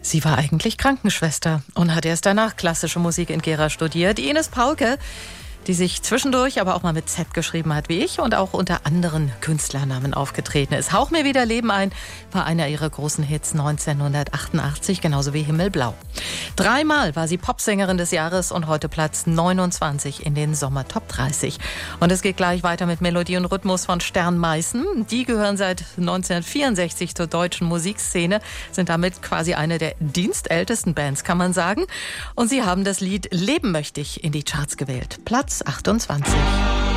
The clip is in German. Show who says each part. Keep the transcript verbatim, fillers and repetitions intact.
Speaker 1: Sie war eigentlich Krankenschwester und hat erst danach klassische Musik in Gera studiert. Ines Paulke, die sich zwischendurch aber auch mal mit Z geschrieben hat wie ich und auch unter anderen Künstlernamen aufgetreten ist. Hauch mir wieder Leben ein war einer ihrer großen Hits neunzehnhundertachtundachtzig, genauso wie Himmelblau. Dreimal war sie Popsängerin des Jahres und heute Platz neunundzwanzig in den Sommer-Top dreißig. Und es geht gleich weiter mit Melodie und Rhythmus von Stern Meißen. Die gehören seit neunzehnhundertvierundsechzig zur deutschen Musikszene, sind damit quasi eine der dienstältesten Bands, kann man sagen. Und sie haben das Lied Leben möchte ich in die Charts gewählt. Platz achtundzwanzig.